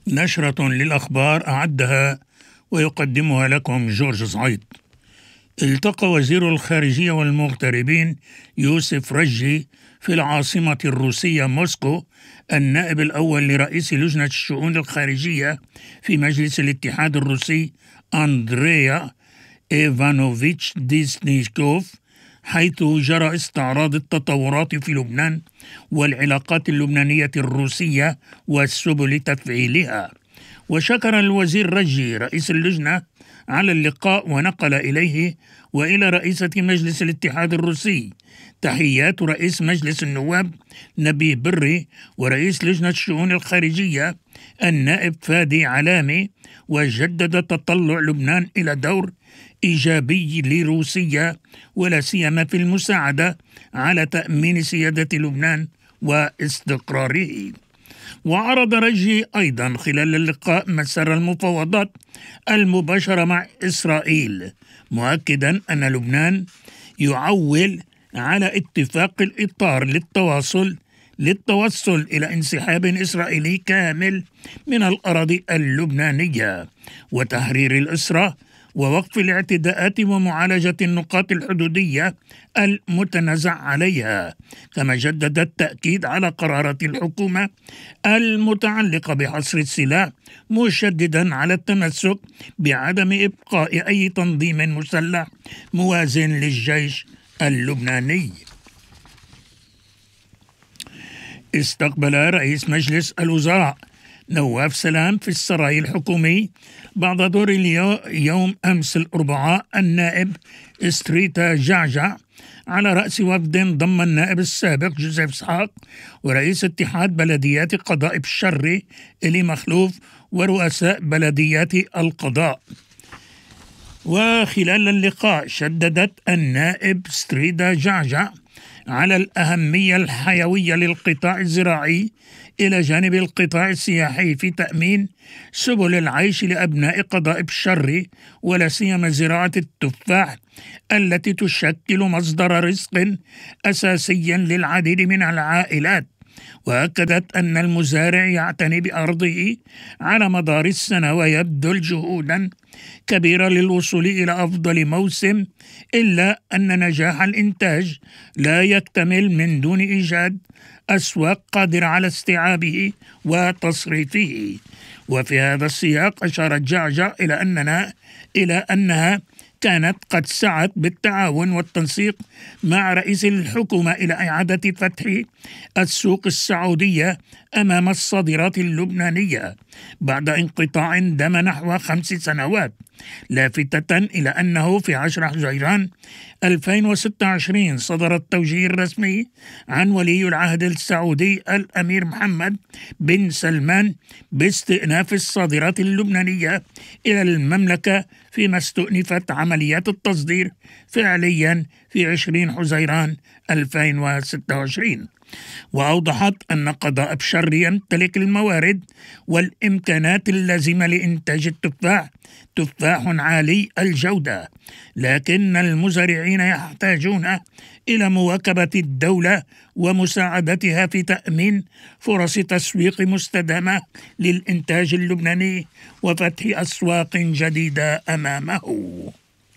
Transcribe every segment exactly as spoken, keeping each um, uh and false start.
نشرة للأخبار أعدها ويقدمها لكم جورج صعيد. التقى وزير الخارجية والمغتربين يوسف رجي في العاصمة الروسية موسكو النائب الأول لرئيس لجنة الشؤون الخارجية في مجلس الاتحاد الروسي أندريا إيفانوفيتش ديسنيكوف، حيث جرى استعراض التطورات في لبنان والعلاقات اللبنانية الروسية وسبل تفعيلها. وشكر الوزير رجي رئيس اللجنة على اللقاء ونقل إليه وإلى رئيسة مجلس الاتحاد الروسي تحيات رئيس مجلس النواب نبيه بري ورئيس لجنة الشؤون الخارجية النائب فادي علامي، وجدد تطلع لبنان إلى دور إيجابي لروسيا ولا سيما في المساعدة على تأمين سيادة لبنان واستقراره. وعرض رجي أيضا خلال اللقاء مسار المفاوضات المباشرة مع إسرائيل، مؤكدا أن لبنان يعول على اتفاق الإطار للتواصل للتوصل إلى انسحاب إسرائيلي كامل من الأراضي اللبنانية وتحرير الأسرى ووقف الاعتداءات ومعالجة النقاط الحدودية المتنازع عليها. كما جدد التأكيد على قرارات الحكومة المتعلقة بحصر السلاح، مشددا على التمسك بعدم إبقاء أي تنظيم مسلح موازن للجيش اللبناني. استقبل رئيس مجلس الوزراء نواف سلام في السراي الحكومي بعد دور اليوم أمس الأربعاء النائب ستريتا جعجع على رأس وفد ضم النائب السابق جوزيف إسحاق ورئيس اتحاد بلديات قضاء بشري إلي مخلوف ورؤساء بلديات القضاء. وخلال اللقاء شددت النائب ستريتا جعجع على الأهمية الحيوية للقطاع الزراعي إلى جانب القطاع السياحي في تأمين سبل العيش لأبناء قضاء بشري، ولا سيما زراعة التفاح التي تشكل مصدر رزق أساسي للعديد من العائلات. وأكدت أن المزارع يعتني بأرضه على مدار السنة ويبذل جهودا كبيرة للوصول إلى أفضل موسم، إلا أن نجاح الإنتاج لا يكتمل من دون إيجاد أسواق قادرة على استيعابه وتصريفه. وفي هذا السياق أشارت جعجع إلى أننا إلى أنها كانت قد سعت بالتعاون والتنسيق مع رئيس الحكومة إلى إعادة فتح السوق السعودية أمام الصادرات اللبنانية بعد انقطاع دام نحو خمس سنوات، لافتة إلى أنه في عشرة حزيران ألفين وستة وعشرين صدر التوجيه الرسمي عن ولي العهد السعودي الأمير محمد بن سلمان باستئناف الصادرات اللبنانية إلى المملكة، فيما استؤنفت عمليات التصدير فعليا في عشرين حزيران ألفين وستة وعشرين. وأوضحت أن قضاء بشري يمتلك الموارد والإمكانات اللازمة لإنتاج التفاح، تفاح عالي الجودة، لكن المزارعين يحتاجون إلى مواكبة الدولة ومساعدتها في تأمين فرص تسويق مستدامة للإنتاج اللبناني وفتح أسواق جديدة أمامه.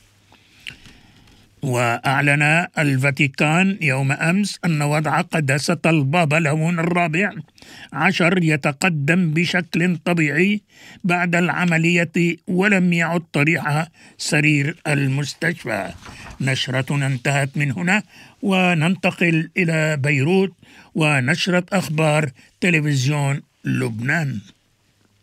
وأعلن الفاتيكان يوم أمس أن وضع قداسة البابا لهون الرابع عشر يتقدم بشكل طبيعي بعد العملية ولم يعد طريحها سرير المستشفى. نشرة انتهت من هنا، وننتقل إلى بيروت ونشرة أخبار تلفزيون لبنان.